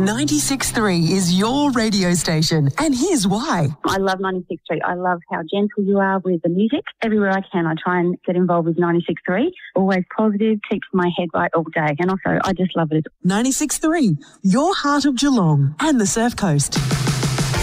96.3 is your radio station, and here's why. I love 96.3. I love how gentle you are with the music. Everywhere I can, I try and get involved with 96.3. Always positive, keeps my head right all day. And also, I just love it. 96.3, your heart of Geelong and the Surf Coast.